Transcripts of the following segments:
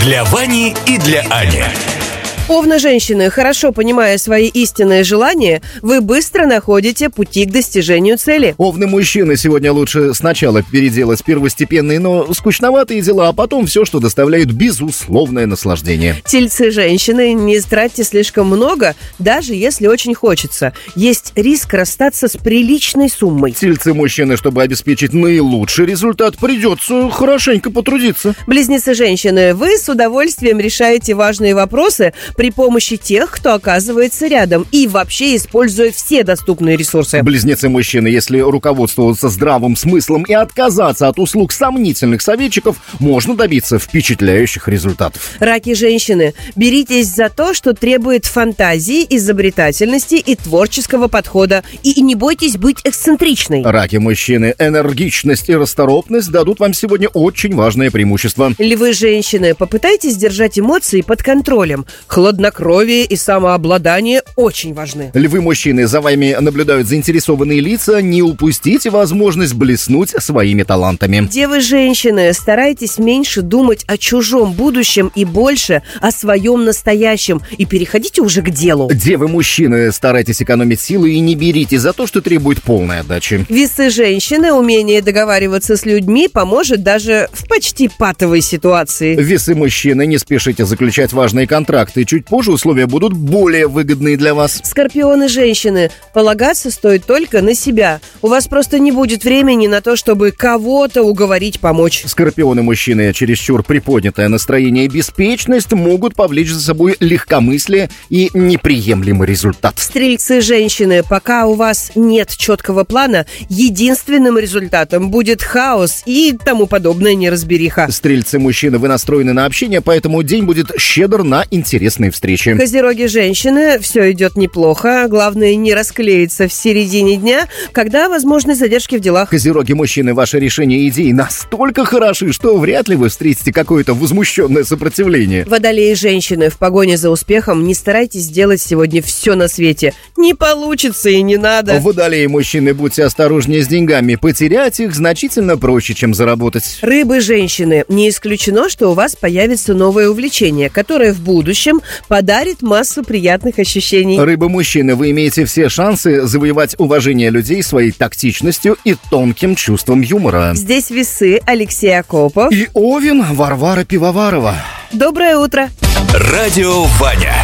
Для Вани и для Ани. Овны женщины, хорошо понимая свои истинные желания, вы быстро находите пути к достижению цели. Овны мужчины, сегодня лучше сначала переделать первостепенные, но скучноватые дела, а потом все, что доставляет безусловное наслаждение. Тельцы женщины, не тратьте слишком много, даже если очень хочется. Есть риск расстаться с приличной суммой. Тельцы мужчины, чтобы обеспечить наилучший результат, придется хорошенько потрудиться. Близнецы женщины, вы с удовольствием решаете важные вопросы при помощи тех, кто оказывается рядом, и вообще используя все доступные ресурсы. Близнецы мужчины, если руководствоваться здравым смыслом и отказаться от услуг сомнительных советчиков, можно добиться впечатляющих результатов. Раки женщины, беритесь за то, что требует фантазии, изобретательности и творческого подхода, и не бойтесь быть эксцентричной. Раки мужчины, энергичность и расторопность дадут вам сегодня очень важное преимущество. Львы женщины, попытайтесь держать эмоции под контролем. Хладнокровие и самообладание очень важны. Львы мужчины, за вами наблюдают заинтересованные лица, не упустите возможность блеснуть своими талантами. Девы женщины, старайтесь меньше думать о чужом будущем и больше о своем настоящем. И переходите уже к делу. Девы мужчины, старайтесь экономить силы и не берите за то, что требует полной отдачи. Весы женщины, умение договариваться с людьми поможет даже в почти патовой ситуации. Весы мужчины, не спешите заключать важные контракты. Чуть позже условия будут более выгодные для вас. Скорпионы женщины, полагаться стоит только на себя. У вас просто не будет времени на то, чтобы кого-то уговорить помочь. Скорпионы мужчины, чересчур приподнятое настроение и беспечность могут повлечь за собой легкомыслие и неприемлемый результат. Стрельцы женщины, пока у вас нет четкого плана, единственным результатом будет хаос и тому подобная неразбериха. Стрельцы мужчины, вы настроены на общение, поэтому день будет щедр на интересные встречи. Козероги женщины, все идет неплохо. Главное не расклеиться в середине дня, когда возможны задержки в делах. Козероги мужчины, ваши решения и идеи настолько хороши, что вряд ли вы встретите какое-то возмущенное сопротивление. Водолеи женщины, в погоне за успехом не старайтесь сделать сегодня все на свете. Не получится и не надо. Водолеи мужчины, будьте осторожнее с деньгами. Потерять их значительно проще, чем заработать. Рыбы женщины, не исключено, что у вас появится новое увлечение, которое в будущем подарит массу приятных ощущений. Рыбы мужчины, вы имеете все шансы завоевать уважение людей своей тактичностью и тонким чувством юмора. Здесь весы, Алексей Акопов и Овен, Варвара Пивоварова. Доброе утро. Радио Ваня.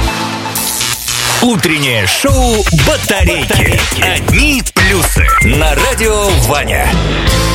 Утреннее шоу «Батарейки». Одни плюсы на Радио Ваня.